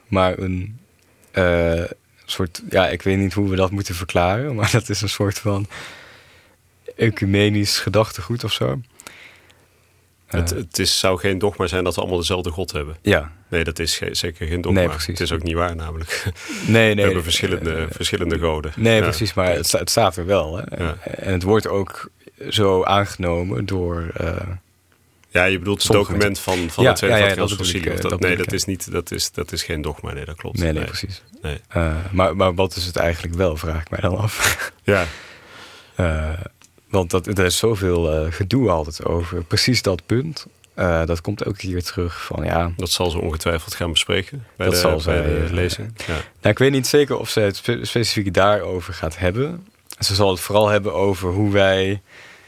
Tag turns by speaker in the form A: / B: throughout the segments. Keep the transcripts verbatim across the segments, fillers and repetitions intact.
A: maar een uh, soort... Ja, ik weet niet hoe we dat moeten verklaren, maar dat is een soort van ecumenisch gedachtegoed of zo.
B: Uh, het, het is, zou geen dogma zijn dat we allemaal dezelfde God hebben.
A: Ja.
B: Nee, dat is ge- zeker geen dogma.
A: Nee, precies.
B: Het is ook niet waar namelijk.
A: Nee, nee.
B: We hebben verschillende, uh, verschillende goden.
A: Nee,
B: ja.
A: precies, maar het, het staat er wel. Hè?
B: Ja.
A: En het wordt ook zo aangenomen door... Uh,
B: ja, je bedoelt het document van, van
A: ja,
B: het Tweede
A: ja, ja,
B: Vaticaans Concilie.
A: Dat,
B: dat,
A: dat
B: nee,
A: ik,
B: dat is, niet, dat, is, dat is geen dogma. Nee, dat klopt.
A: Nee, nee,
B: nee.
A: precies.
B: Nee.
A: Uh, maar, maar wat is het eigenlijk wel, vraag ik mij dan af.
B: Ja.
A: Uh, want dat, er is zoveel uh, gedoe altijd over precies dat punt. Uh, dat komt ook hier terug van ja...
B: Dat zal ze ongetwijfeld gaan bespreken bij
A: dat
B: de,
A: zal
B: bij
A: zij,
B: de lezing. Ja.
A: Nou, ik weet niet zeker of ze het spe- specifiek daarover gaat hebben. Ze zal het vooral hebben over hoe wij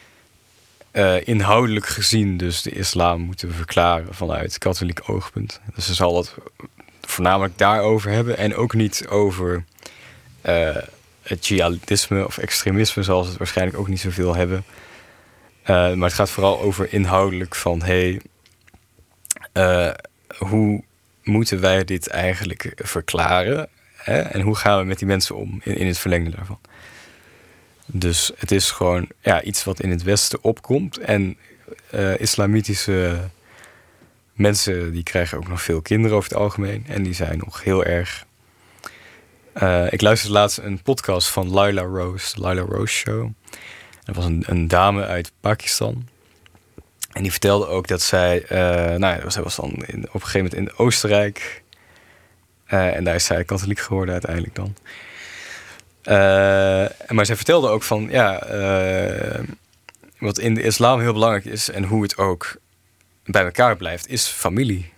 A: uh, inhoudelijk gezien dus de islam moeten verklaren vanuit katholiek oogpunt. Dus ze zal het voornamelijk daarover hebben en ook niet over uh, het jihadisme of extremisme zal ze het waarschijnlijk ook niet zoveel hebben. Uh, maar het gaat vooral over inhoudelijk van... hey, uh, hoe moeten wij dit eigenlijk verklaren? Hè? En hoe gaan we met die mensen om in, in het verlengde daarvan? Dus het is gewoon ja, iets wat in het Westen opkomt. En uh, islamitische mensen die krijgen ook nog veel kinderen over het algemeen. En die zijn nog heel erg... Uh, ik luisterde laatst een podcast van Laila Rose, de Laila Rose Show... Er was een, een dame uit Pakistan. En die vertelde ook dat zij... Uh, nou ja, zij was dan in, op een gegeven moment in Oostenrijk. Uh, en daar is zij katholiek geworden uiteindelijk dan. Uh, maar zij vertelde ook van... ja, uh, wat in de islam heel belangrijk is... en hoe het ook bij elkaar blijft, is familie.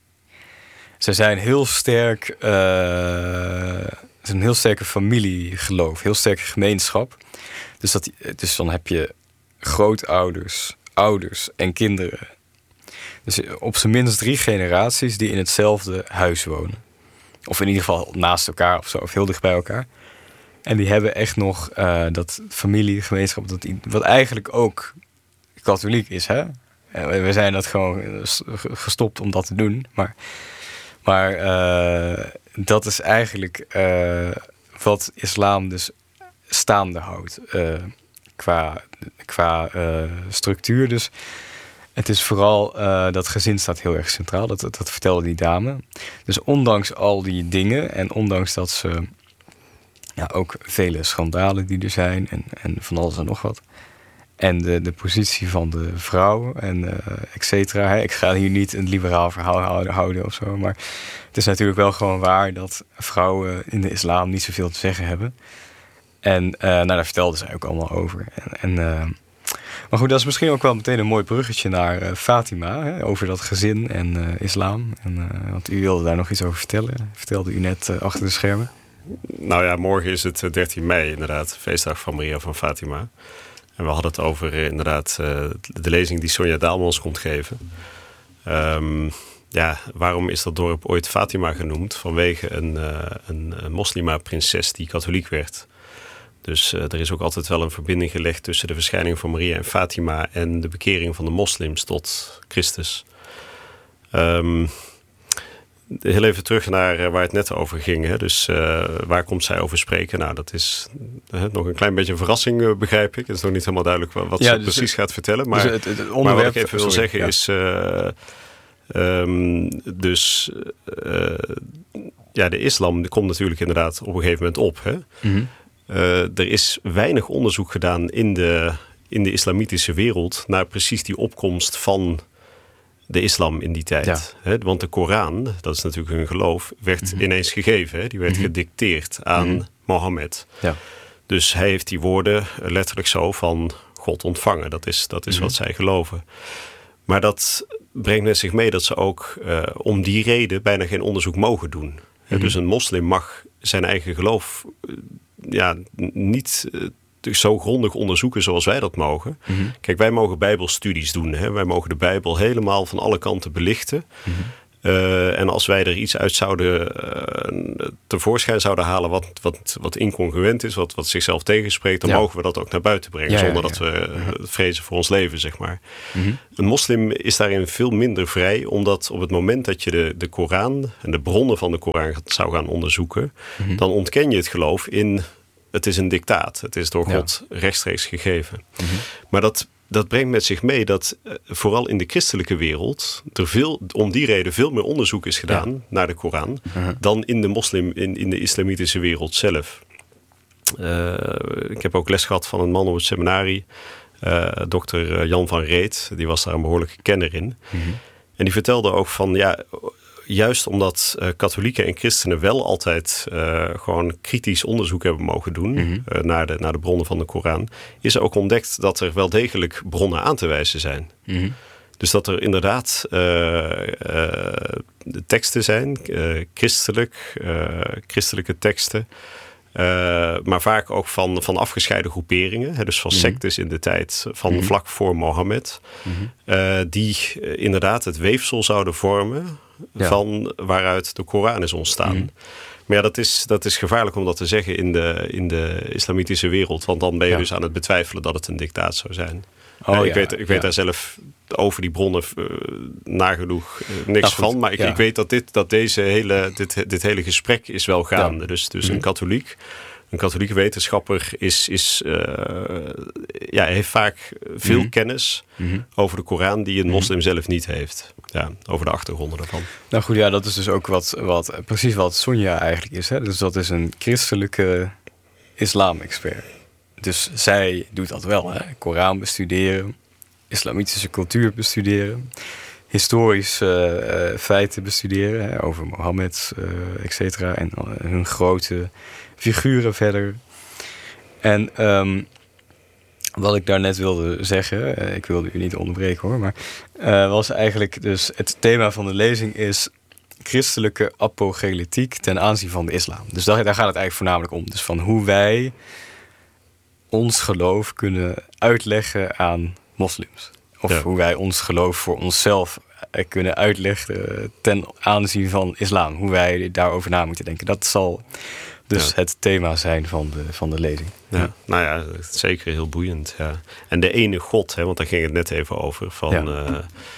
A: Ze zijn heel sterk... Uh, het is een heel sterke familiegeloof. Heel sterke gemeenschap. Dus, dat, dus dan heb je grootouders, ouders en kinderen. Dus op zijn minst drie generaties die in hetzelfde huis wonen. Of in ieder geval naast elkaar of zo, of heel dicht bij elkaar. En die hebben echt nog uh, dat familiegemeenschap, dat, wat eigenlijk ook katholiek is. Hè? En we zijn dat gewoon gestopt om dat te doen. Maar, maar uh, dat is eigenlijk uh, wat islam dus staande houdt uh, qua, qua uh, structuur. Dus het is vooral, uh, dat gezin staat heel erg centraal. Dat, dat, dat vertelde die dame. Dus ondanks al die dingen en ondanks dat ze ja, ook vele schandalen die er zijn en, en van alles en nog wat. En de, de positie van de vrouw en uh, et cetera. Ik ga hier niet een liberaal verhaal houden, houden of zo. Maar het is natuurlijk wel gewoon waar dat vrouwen in de islam niet zoveel te zeggen hebben. En uh, nou, daar vertelde zij ook allemaal over. En, en, uh, maar goed, dat is misschien ook wel meteen een mooi bruggetje naar uh, Fatima. Hè, over dat gezin en uh, islam. En, uh, want u wilde daar nog iets over vertellen. Vertelde u net uh, achter de schermen.
B: Nou ja, morgen is het dertien mei inderdaad. Feestdag van Maria van Fatima. En we hadden het over uh, inderdaad uh, de lezing die Sonja Daalmans komt geven. Um, ja, waarom is dat dorp ooit Fatima genoemd? Vanwege een, uh, een, een moslima-prinses die katholiek werd. Dus uh, er is ook altijd wel een verbinding gelegd tussen de verschijning van Maria en Fatima en de bekering van de moslims tot Christus. Um, heel even terug naar uh, waar het net over ging. Hè? Dus uh, waar komt zij over spreken? Nou, dat is uh, nog een klein beetje een verrassing, uh, begrijp ik. Het is nog niet helemaal duidelijk wat, wat ja, ze dus precies het, gaat vertellen. Maar, dus het, het onderwerp, maar wat ik even wil sorry, zeggen ja. is... Uh, um, dus uh, ja, de islam komt natuurlijk inderdaad op een gegeven moment op. Hè? Mm-hmm. Uh, er is weinig onderzoek gedaan in de, in de islamitische wereld naar precies die opkomst van de islam in die tijd. Ja. He, want de Koran, dat is natuurlijk hun geloof, werd mm-hmm. ineens gegeven. He, die werd mm-hmm. gedicteerd aan mm-hmm. Mohammed. Ja. Dus hij heeft die woorden letterlijk zo van God ontvangen. Dat is, dat is mm-hmm. wat zij geloven. Maar dat brengt met zich mee dat ze ook uh, om die reden bijna geen onderzoek mogen doen. Mm-hmm. He, dus een moslim mag zijn eigen geloof uh, ja, niet uh, zo grondig onderzoeken zoals wij dat mogen. Mm-hmm. Kijk, wij mogen bijbelstudies doen. Hè? Wij mogen de Bijbel helemaal van alle kanten belichten. Mm-hmm. Uh, en als wij er iets uit zouden uh, tevoorschijn zouden halen wat, wat, wat incongruent is, wat, wat zichzelf tegenspreekt, dan ja. mogen we dat ook naar buiten brengen. Ja, zonder ja, ja. dat we uh, vrezen voor ons leven, zeg maar. Mm-hmm. Een moslim is daarin veel minder vrij, omdat op het moment dat je de, de Koran en de bronnen van de Koran zou gaan onderzoeken, mm-hmm. dan ontken je het geloof in het is een dictaat. Het is door God ja. rechtstreeks gegeven. Mm-hmm. Maar dat Dat brengt met zich mee dat uh, vooral in de christelijke wereld er veel, om die reden veel meer onderzoek is gedaan ja. naar de Koran uh-huh. dan in de moslim, in, in de islamitische wereld zelf. Uh, ik heb ook les gehad van een man op het seminarie, uh, dokter Jan van Reet, die was daar een behoorlijke kenner in. Mm-hmm. En die vertelde ook van ja, juist omdat uh, katholieken en christenen wel altijd uh, gewoon kritisch onderzoek hebben mogen doen mm-hmm. uh, naar, de, naar de bronnen van de Koran, is er ook ontdekt dat er wel degelijk bronnen aan te wijzen zijn. Mm-hmm. Dus dat er inderdaad uh, uh, de teksten zijn, uh, christelijk, uh, christelijke teksten, uh, maar vaak ook van, van afgescheiden groeperingen, hè, dus van mm-hmm. sectes in de tijd van mm-hmm. vlak voor Mohammed, mm-hmm. uh, die uh, inderdaad het weefsel zouden vormen ja. van waaruit de Koran is ontstaan. Mm. Maar ja, dat is, dat is gevaarlijk om dat te zeggen in de, in de islamitische wereld. Want dan ben je ja. dus aan het betwijfelen dat het een dictaat zou zijn. Oh, uh, ik ja. weet, ik weet ja. daar zelf over die bronnen uh, nagenoeg uh, niks nou, van. Maar ik, ja. ik weet dat, dit, dat deze hele, dit, dit hele gesprek is wel gaande. Ja. Dus, dus mm. een katholiek, een katholieke wetenschapper is, is, uh, ja, heeft vaak veel mm. kennis mm-hmm. over de Koran die een moslim mm. zelf niet heeft. Ja, over de achtergronden daarvan.
A: Nou goed, ja, dat is dus ook wat, wat precies wat Sonja eigenlijk is. Hè? Dus dat is een christelijke islam-expert. Dus zij doet dat wel. Hè? Koran bestuderen, islamitische cultuur bestuderen, historische uh, feiten bestuderen, hè? Over Mohammed, uh, et cetera. En uh, hun grote figuren verder. En um, wat ik daarnet wilde zeggen, uh, ik wilde u niet onderbreken hoor, maar uh, was eigenlijk dus het thema van de lezing is christelijke apogeletiek ten aanzien van de islam. Dus daar, daar gaat het eigenlijk voornamelijk om. Dus van hoe wij ons geloof kunnen uitleggen aan moslims. Of ja. hoe wij ons geloof voor onszelf kunnen uitleggen ten aanzien van islam. Hoe wij daarover na moeten denken. Dat zal dus ja. het thema zijn van de, van de lezing.
B: Ja. Ja. Nou ja, zeker heel boeiend. Ja. En de ene God, hè, want daar ging het net even over. Van, ja. uh,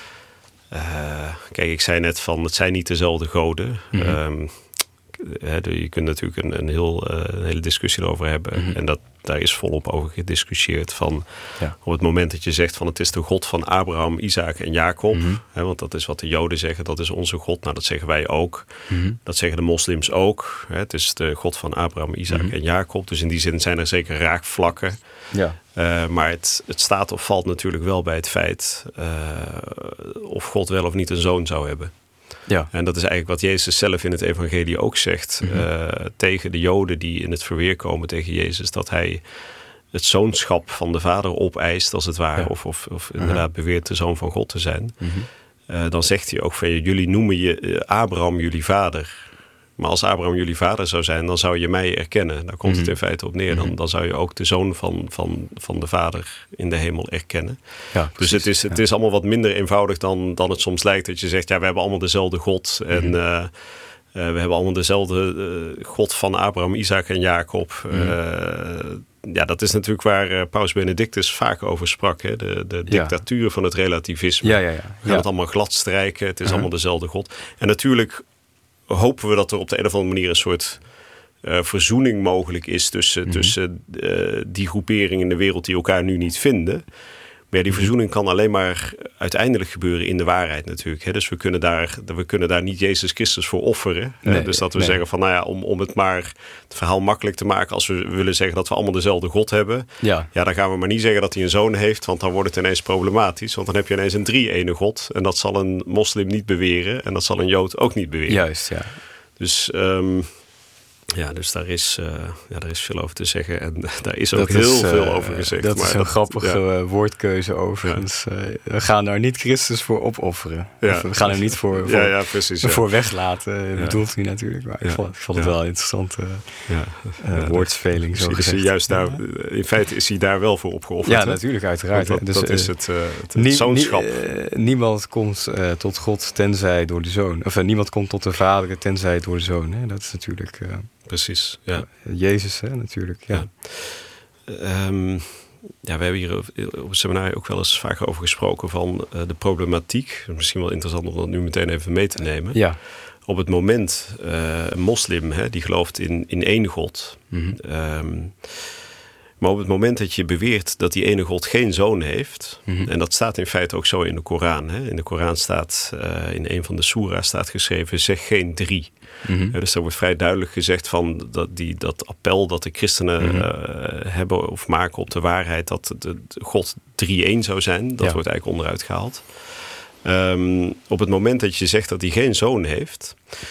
B: uh, kijk, ik zei net van het zijn niet dezelfde goden. Mm-hmm. Um, je kunt natuurlijk een, een, heel, uh, een hele discussie erover hebben. Mm-hmm. En dat, daar is volop over gediscussieerd. Van, ja. Op het moment dat je zegt van het is de God van Abraham, Isaac en Jacob. Mm-hmm. Hè, want dat is wat de Joden zeggen. Dat is onze God. Nou, dat zeggen wij ook. Mm-hmm. Dat zeggen de moslims ook. Hè, het is de God van Abraham, Isaac mm-hmm. en Jacob. Dus in die zin zijn er zeker raakvlakken. Ja. Uh, maar het, het staat of valt natuurlijk wel bij het feit uh, of God wel of niet een zoon zou hebben. Ja. En dat is eigenlijk wat Jezus zelf in het evangelie ook zegt. Mm-hmm. Uh, tegen de Joden die in het verweer komen tegen Jezus. Dat hij het zoonschap van de vader opeist als het ware. Ja. Of, of, of uh-huh. inderdaad beweert de zoon van God te zijn. Mm-hmm. Uh, dan zegt hij ook van jullie noemen je uh, Abraham jullie vader. Maar als Abraham jullie vader zou zijn, dan zou je mij erkennen. Daar komt mm-hmm. het in feite op neer. Dan, dan zou je ook de zoon van, van, van de vader in de hemel erkennen. Ja, dus het is, het is allemaal wat minder eenvoudig dan, dan het soms lijkt. Dat je zegt, ja, we hebben allemaal dezelfde God. Mm-hmm. En uh, uh, we hebben allemaal dezelfde uh, God van Abraham, Isaac en Jacob. Mm-hmm. Uh, ja, dat is natuurlijk waar uh, Paus Benedictus vaak over sprak. Hè? De, de dictatuur ja. van het relativisme. Ja, ja, ja. We gaan ja. het allemaal glad strijken. Het is uh-huh. allemaal dezelfde God. En natuurlijk hopen we dat er op de een of andere manier een soort uh, verzoening mogelijk is tussen, mm-hmm. tussen uh, die groeperingen in de wereld die elkaar nu niet vinden. Maar die verzoening kan alleen maar uiteindelijk gebeuren in de waarheid natuurlijk. Hè? Dus we kunnen, daar, we kunnen daar niet Jezus Christus voor offeren. Nee, dus dat we nee. zeggen van nou ja, om, om het maar het verhaal makkelijk te maken. Als we willen zeggen dat we allemaal dezelfde God hebben. Ja. ja, dan gaan we maar niet zeggen dat hij een zoon heeft. Want dan wordt het ineens problematisch. Want dan heb je ineens een drie-ene God. En dat zal een moslim niet beweren. En dat zal een Jood ook niet beweren.
A: Juist, ja.
B: Dus um, Ja, dus daar is, uh, ja, daar is veel over te zeggen. En daar is ook
A: dat
B: heel
A: is, uh,
B: veel over gezegd.
A: Dat
B: maar
A: is een
B: dat,
A: grappige
B: ja.
A: woordkeuze overigens. Ja. Uh, we gaan daar niet Christus voor opofferen.
B: Ja.
A: Of we gaan hem niet voor, voor,
B: ja, ja, precies, ja.
A: voor weglaten,
B: ja.
A: bedoelt hij natuurlijk. Maar ja. ik vond, ik vond het
B: ja.
A: wel een interessante uh,
B: ja.
A: uh, woordspeling. Zo
B: is hij juist daar, in feite is hij daar wel voor opgeofferd.
A: Ja,
B: hè?
A: natuurlijk, uiteraard.
B: Dat,
A: dus,
B: dat
A: uh,
B: is het, uh, het, het
A: nie,
B: zoonschap.
A: Nie, uh, niemand komt uh, tot God tenzij door de Zoon. Of uh, niemand komt tot de Vader tenzij door de Zoon. Hè? Dat is natuurlijk... Uh,
B: Precies, ja.
A: Jezus, hè, natuurlijk, ja.
B: ja. Um, ja, we hebben hier op het seminar ook wel eens vaak over gesproken van uh, de problematiek. Misschien wel interessant om dat nu meteen even mee te nemen.
A: Ja.
B: Op het moment, uh, een moslim, hè, die gelooft in, in één God.
A: Mm-hmm.
B: Um, maar op het moment dat je beweert dat die ene God geen zoon heeft... Mm-hmm. en dat staat in feite ook zo in de Koran. Hè. In de Koran staat, uh, in een van de soera staat geschreven, zeg geen drie. Mm-hmm. Ja, dus er wordt vrij duidelijk gezegd van dat, die, dat appel dat de christenen mm-hmm. uh, hebben of maken op de waarheid... dat de, de God drie-één zou zijn, dat ja. wordt eigenlijk onderuit gehaald. Um, op het moment dat je zegt dat hij geen zoon heeft...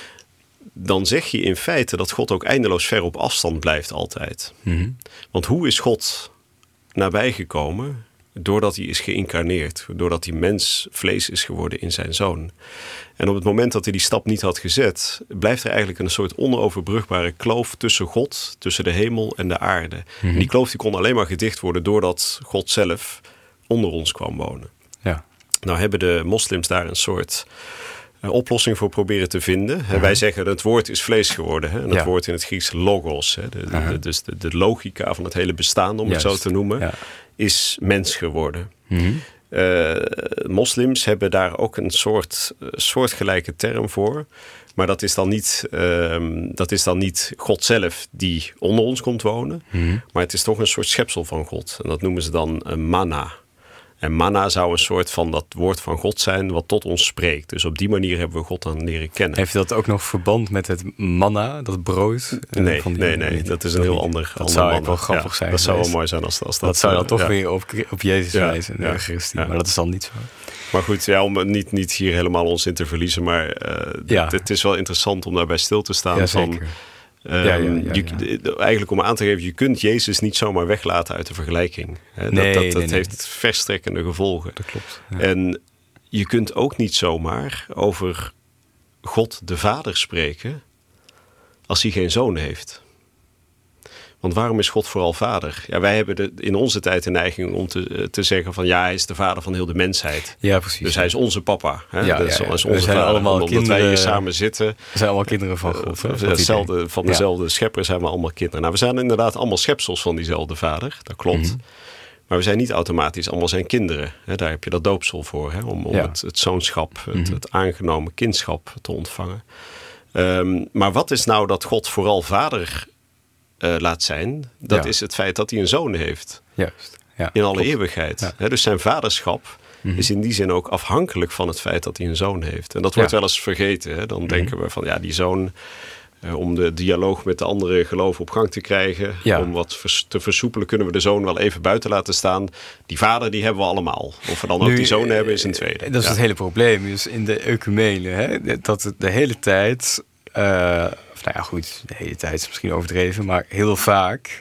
B: dan zeg je in feite dat God ook eindeloos ver op afstand blijft altijd. Mm-hmm. Want hoe is God nabijgekomen? Doordat hij is geïncarneerd. Doordat hij mens vlees is geworden in zijn zoon. En op het moment dat hij die stap niet had gezet... blijft er eigenlijk een soort onoverbrugbare kloof tussen God... tussen de hemel en de aarde. Mm-hmm. En die kloof die kon alleen maar gedicht worden... doordat God zelf onder ons kwam wonen.
A: Ja.
B: Nou hebben de moslims daar een soort... een oplossing voor proberen te vinden. Uh-huh. Wij zeggen het woord is vlees geworden. Hè? En het ja. woord in het Grieks logos. Hè? De, de, uh-huh. de, dus de, de logica van het hele bestaan, om Juist. het zo te noemen, ja. is mens geworden. Uh-huh. Uh, moslims hebben daar ook een soort uh, soortgelijke term voor. Maar dat is dan niet, uh, dat is dan niet God zelf die onder ons komt wonen. Uh-huh. Maar het is toch een soort schepsel van God. En dat noemen ze dan uh, manna. En manna zou een soort van dat woord van God zijn wat tot ons spreekt. Dus op die manier hebben we God dan leren kennen.
A: Heeft dat ook nog verband met het manna, dat brood?
B: Nee,
A: van die,
B: nee, nee, dat is een heel ander
A: Dat
B: ander
A: zou eigenlijk wel grappig
B: ja,
A: zijn.
B: Dat
A: geweest.
B: zou wel mooi zijn als, als dat...
A: Dat zou dan
B: uh,
A: toch
B: ja.
A: weer op, op Jezus ja, wijzen, de Eucharistie. Ja, maar dat is dan niet zo.
B: Maar goed, ja, om niet, niet hier helemaal ons in te verliezen. Maar uh,
A: ja.
B: d- het is wel interessant om daarbij stil te staan.
A: Ja,
B: van,
A: zeker.
B: Um,
A: ja, ja, ja,
B: je, ja. Eigenlijk om aan te geven, je kunt Jezus niet zomaar weglaten uit de vergelijking. Hè?
A: Nee,
B: dat dat, dat
A: nee,
B: heeft
A: nee.
B: verstrekkende gevolgen.
A: Dat klopt. Ja.
B: En je kunt ook niet zomaar over God de Vader spreken als hij geen zoon heeft. Want waarom is God vooral vader? Ja, wij hebben de, in onze tijd de neiging om te, te zeggen van ja, hij is de vader van heel de mensheid.
A: Ja, precies.
B: Dus hij is onze papa. Hè?
A: Ja,
B: dat is,
A: ja, ja.
B: is onze
A: we zijn
B: vader.
A: allemaal
B: Omdat
A: kinderen,
B: wij hier samen zitten.
A: We zijn allemaal kinderen van God. Hè?
B: Uh, dezelfde, van dezelfde ja. schepper zijn we allemaal kinderen. Nou, we zijn inderdaad allemaal schepsels van diezelfde vader. Dat klopt. Mm-hmm. Maar we zijn niet automatisch allemaal zijn kinderen. Hè? Daar heb je dat doopsel voor. Hè? Om, om ja. het, het zoonschap, het, mm-hmm. het aangenomen kindschap te ontvangen. Um, maar wat is nou dat God vooral vader uh, laat zijn? Dat ja. is het feit dat hij een zoon heeft.
A: Juist. Ja,
B: in alle
A: klopt.
B: eeuwigheid.
A: Ja.
B: Hè? Dus zijn vaderschap mm-hmm. is in die zin ook afhankelijk van het feit dat hij een zoon heeft. En dat wordt ja. wel eens vergeten. Hè? Dan mm-hmm. denken we van ja, die zoon... Uh, om de dialoog met de andere geloven op gang te krijgen. Ja. Om wat vers- te versoepelen kunnen we de zoon wel even buiten laten staan. Die vader die hebben we allemaal. Of we dan ook nu, die zoon hebben is een tweede.
A: Dat is ja. het hele probleem. Dus in de ecumene, hè, dat het de hele tijd... Uh, of nou ja goed, de hele tijd is misschien overdreven. Maar heel vaak...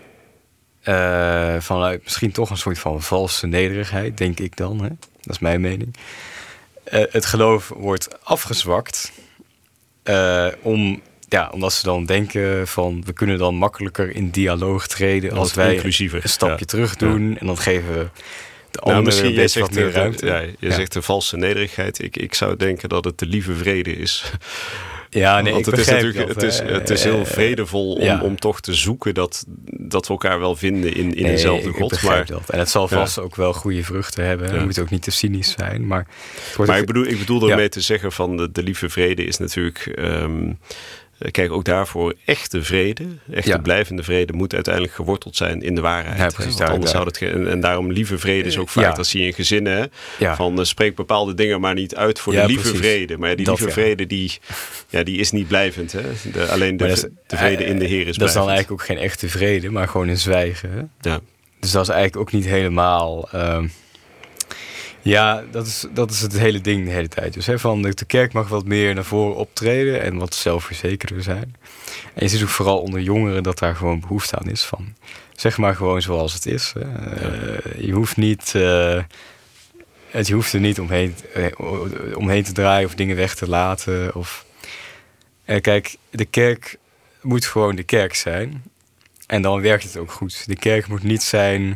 A: Uh, vanuit misschien toch een soort van valse nederigheid, denk ik dan. Hè? Dat is mijn mening. Uh, het geloof wordt afgezwakt... Uh, om... Ja, omdat ze dan denken van... we kunnen dan makkelijker in dialoog treden... als, als wij een stapje ja. terug doen. Ja. En dan geven we de
B: nou,
A: anderen een beetje wat meer
B: de,
A: ruimte.
B: Ja, je ja. zegt de valse nederigheid. Ik, ik zou denken dat het de lieve vrede is.
A: Ja, nee,
B: Want
A: ik
B: het is natuurlijk
A: dat,
B: het is, het is heel vredevol om, ja. om toch te zoeken... Dat, dat we elkaar wel vinden in, in
A: nee,
B: dezelfde
A: ik
B: God.
A: Maar, dat. En het zal vast ja. ook wel goede vruchten hebben. Ja. Je moet ook niet te cynisch zijn. Maar,
B: maar ook, ik bedoel, ik bedoel ermee ja. te zeggen van... De, de lieve vrede is natuurlijk... Um, Kijk, ook daarvoor echte vrede, echte ja. blijvende vrede... moet uiteindelijk geworteld zijn in de waarheid. Ja, precies, daar, anders zou het ge- en, en daarom lieve vrede is ook vaak... Ja. dat zie je in gezinnen, hè, ja. van uh, spreek bepaalde dingen maar niet uit... voor ja, de lieve precies. vrede. Maar die dat, lieve ja. vrede, die, ja, die is niet blijvend. Hè? De, alleen de, is, de vrede uh, in de Heer is
A: Dat
B: blijvend.
A: is dan eigenlijk ook geen echte vrede, maar gewoon een zwijgen. Hè?
B: Ja.
A: Dus dat is eigenlijk ook niet helemaal... Uh, Ja, dat is, dat is het hele ding de hele tijd. Dus hè, van de, de kerk mag wat meer naar voren optreden en wat zelfverzekerder zijn. En je ziet ook vooral onder jongeren dat daar gewoon behoefte aan is van. Zeg maar gewoon zoals het is. Hè. Ja. Uh, je hoeft niet... Uh, het, je hoeft er niet omheen, uh, omheen te draaien of dingen weg te laten. Of... Uh, kijk, de kerk moet gewoon de kerk zijn. En dan werkt het ook goed. De kerk moet niet zijn...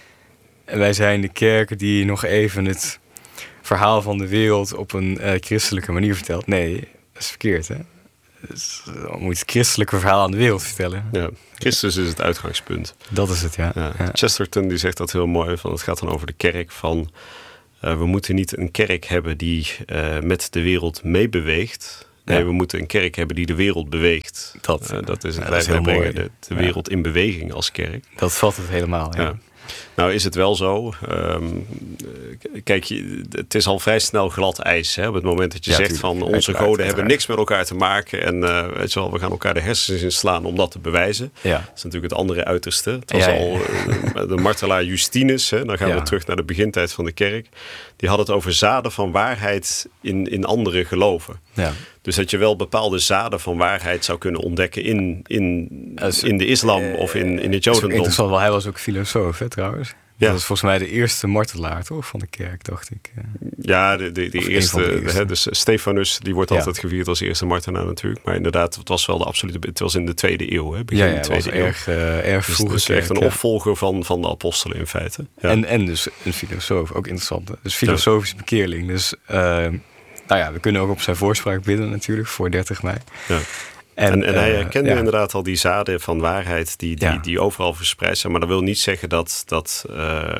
A: Wij zijn de kerk die nog even het verhaal van de wereld op een uh, christelijke manier vertelt. Nee, dat is verkeerd, hè? Dus, dan moet je het christelijke verhaal aan de wereld vertellen.
B: Ja, Christus is het uitgangspunt.
A: Dat is het, ja. ja.
B: ja. Chesterton die zegt dat heel mooi. Van, het gaat dan over de kerk. Van, uh, we moeten niet een kerk hebben die uh, met de wereld meebeweegt. Nee, ja. we moeten een kerk hebben die de wereld beweegt. Dat, uh, dat is het. Ja, wij, wij brengen de, de wereld ja. in beweging als kerk.
A: Dat vat het helemaal, ja. ja.
B: Nou is het wel zo. Um, kijk, je, het is al vrij snel glad ijs. Hè, op het moment dat je ja, zegt tuurlijk. van onze goden hebben uiteraard. niks met elkaar te maken. En uh, weet je wel, we gaan elkaar de hersens inslaan om dat te bewijzen. Ja. Dat is natuurlijk het andere uiterste. Het was ja, ja, ja. al uh, de martelaar Justinus. Hè, dan gaan ja. we terug naar de begintijd van de kerk. Die had het over zaden van waarheid in, in andere geloven. Ja. Dus dat je wel bepaalde zaden van waarheid zou kunnen ontdekken in, in, is, in de islam uh, of in, in het jodendom.
A: Interessant, wel, hij was ook filosoof, hè, trouwens. Ja. Dat is volgens mij de eerste martelaar, toch, van de kerk, dacht ik.
B: Ja, de, de, de, eerste, de eerste. Hè, dus Stephanus, die wordt altijd ja. gevierd als eerste martelaar natuurlijk. Maar inderdaad, het was wel de absolute... Het was in de tweede eeuw, hè, begin
A: ja, ja,
B: de tweede
A: was
B: eeuw.
A: Erg, uh, erg vroeg.
B: Dus, dus echt een ja. opvolger van, van de apostelen in feite. Ja.
A: En, en dus een filosoof, ook interessant. Hè? Dus filosofisch ja. bekeerling. Dus... Uh, Nou ja, we kunnen ook op zijn voorspraak bidden natuurlijk voor dertig mei. Ja.
B: En, en, en hij herkende uh, ja. inderdaad al die zaden van waarheid die, die, ja. die overal verspreid zijn. Maar dat wil niet zeggen dat, dat uh,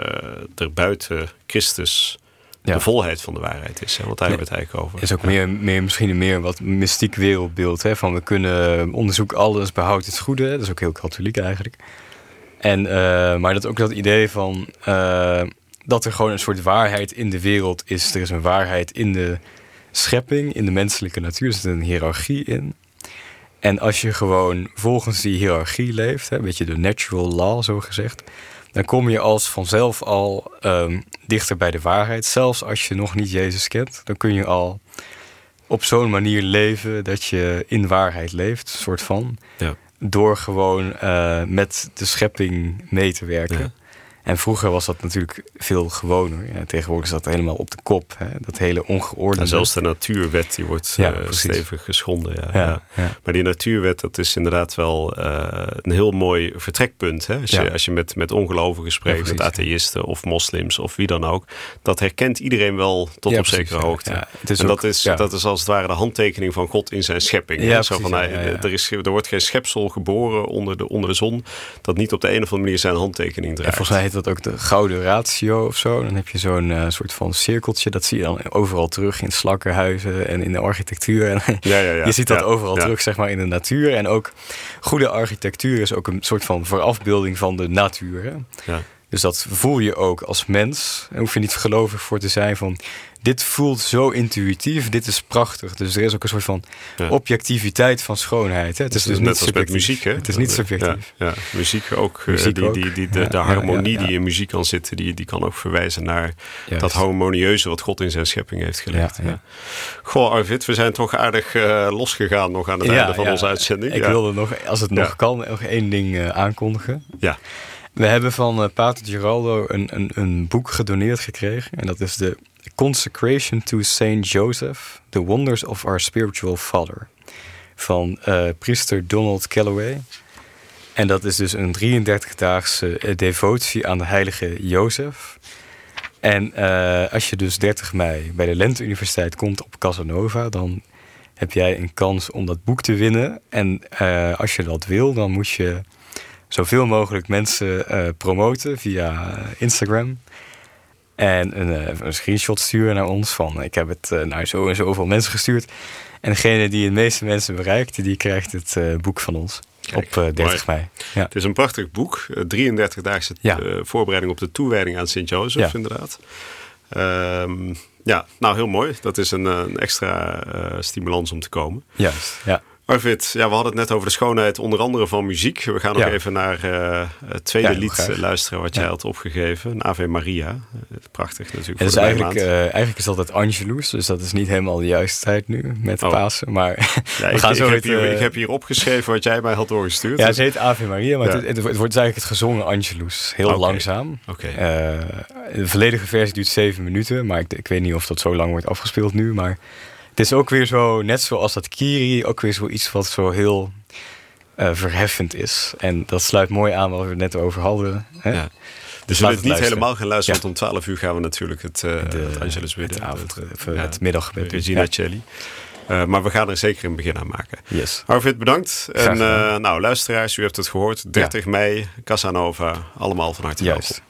B: er buiten Christus ja. de volheid van de waarheid is. Hè? Want daar nee, hebben we het eigenlijk over.
A: Het is ook
B: ja.
A: meer, meer, misschien een meer wat mystiek wereldbeeld. Hè? Van we kunnen onderzoeken alles, behoud het goede. Dat is ook heel katholiek eigenlijk. En, uh, maar dat ook dat idee van uh, dat er gewoon een soort waarheid in de wereld is. Er is een waarheid in de schepping, in de menselijke natuur. Er zit een hiërarchie in. En als je gewoon volgens die hiërarchie leeft, hè, een beetje de natural law zo gezegd, dan kom je als vanzelf al um, dichter bij de waarheid. Zelfs als je nog niet Jezus kent, dan kun je al op zo'n manier leven dat je in waarheid leeft, soort van. Ja. Door gewoon uh, met de schepping mee te werken. Ja. En vroeger was dat natuurlijk veel gewoner. Ja, tegenwoordig is dat helemaal op de kop. Hè? Dat hele ongeordende.
B: En zelfs de natuurwet die wordt ja, uh, stevig geschonden. Ja. Ja, ja. Ja. Maar die natuurwet, dat is inderdaad wel uh, een heel mooi vertrekpunt. Hè? Als, ja. je, als je met, met ongelovigen spreekt, ja, precies, met atheïsten ja. of moslims of wie dan ook. Dat herkent iedereen wel tot ja, op precies, zekere ja. hoogte. Ja, het is en ook, dat, is, ja. dat is als het ware de handtekening van God in zijn schepping. Ja, Zo precies, van, ja, ja, ja. Er, is, er wordt geen schepsel geboren onder de, onder de zon dat niet op de een of andere manier zijn handtekening draagt.
A: Ja, volgens mij heet dat ook de gouden ratio of zo. Dan heb je zo'n uh, soort van cirkeltje. Dat zie je dan overal terug in slakkenhuizen en in de architectuur. En ja, ja, ja. Je ziet dat ja, overal ja. terug, zeg maar, in de natuur. En ook goede architectuur is ook een soort van voorafbeelding van de natuur. Hè? Ja. Dus dat voel je ook als mens. Daar hoef je niet gelovig voor te zijn van... Dit voelt zo intuïtief, dit is prachtig. Dus er is ook een soort van ja. objectiviteit van schoonheid. Hè? Het is dus, dus
B: net
A: niet
B: als met muziek, hè?
A: Het is niet subjectief.
B: Ja, ja. Muziek ook, muziek die, ook. Die, die, de, de harmonie ja, ja, ja. die in muziek kan zitten... die, die kan ook verwijzen naar Juist. dat harmonieuze... wat God in zijn schepping heeft gelegd. Ja, ja. Ja. Goh, Arvid, we zijn toch aardig uh, losgegaan... nog aan het ja, einde van ja. onze uitzending.
A: Ik
B: ja.
A: wilde nog, als het nog ja. kan, nog één ding uh, aankondigen.
B: Ja.
A: We hebben van uh, Pater Giraldo een, een, een boek gedoneerd gekregen. En dat is de Consecration to Saint Joseph, The Wonders of Our Spiritual Father. Van uh, priester Donald Calloway. En dat is dus een drieëndertigdaagse uh, devotie aan de heilige Jozef. En uh, als je dus dertig mei bij de Lente Universiteit komt op Casanova... dan heb jij een kans om dat boek te winnen. En uh, als je dat wil, dan moet je... zoveel mogelijk mensen uh, promoten via Instagram. En een, uh, een screenshot sturen naar ons van... ik heb het uh, naar zo en zoveel mensen gestuurd. En degene die het meeste mensen bereikt... die krijgt het uh, boek van ons. Kijk, op uh, dertig mei. Ja.
B: Het is een prachtig boek. drieëndertigdaagse ja. uh, voorbereiding op de toewijding aan Sint Jozef, ja. inderdaad. Um, ja, nou heel mooi. Dat is een, een extra uh, stimulans om te komen.
A: Juist, ja.
B: Arvid, ja, we hadden het net over de schoonheid onder andere van muziek. We gaan nog
A: Ja.
B: even naar uh, het tweede
A: Ja,
B: lied
A: graag.
B: luisteren wat jij
A: Ja.
B: had opgegeven. Een Ave Maria. Prachtig natuurlijk.
A: Ja,
B: voor
A: dus
B: de
A: eigenlijk,
B: meimaand.
A: uh, eigenlijk is dat het Angelus, dus dat is niet helemaal de juiste tijd nu met
B: Oh.
A: Pasen. Maar
B: Ja,
A: we
B: ik,
A: gaan
B: ik,
A: zo
B: heb
A: het,
B: hier,
A: uh,
B: ik heb hier opgeschreven wat jij mij had doorgestuurd.
A: Ja,
B: dus-
A: ze heet Ave Maria, maar
B: Ja.
A: het, het, wordt, het wordt dus eigenlijk het gezongen Angelus. Heel
B: Oké.
A: langzaam.
B: Oké.
A: Uh, de volledige versie duurt zeven minuten, maar ik, ik weet niet of dat zo lang wordt afgespeeld nu. Maar het is ook weer zo, net zoals dat Kyrie, ook weer zoiets wat zo heel uh, verheffend is. En dat sluit mooi aan wat we het net over hadden. Hè?
B: Ja. Dus we
A: laat
B: zullen het niet
A: luisteren.
B: helemaal gaan luisteren,
A: Ja.
B: want om twaalf uur gaan we natuurlijk het, uh,
A: De-
B: het Angelus bidden.
A: het avond-
B: Het,
A: of, uh, het middaggebed.
B: Regina
A: Ja.
B: Celli. Uh, maar we gaan er zeker een begin aan maken.
A: Yes.
B: Arvid, bedankt.
A: Graag
B: En
A: gedaan.
B: uh, nou, luisteraars, u hebt het gehoord. dertig mei, Casanova, allemaal van harte welkom.
A: Juist.